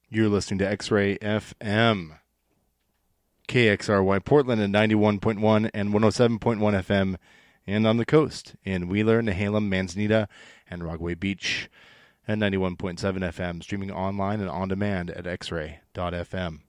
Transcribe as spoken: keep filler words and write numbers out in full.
You're listening to X-Ray F M. K X R Y Portland at ninety-one point one and one oh seven point one F M, and on the coast in Wheeler, Nehalem, Manzanita, and Rockaway Beach at ninety-one point seven F M, streaming online and on demand at x ray dot f m.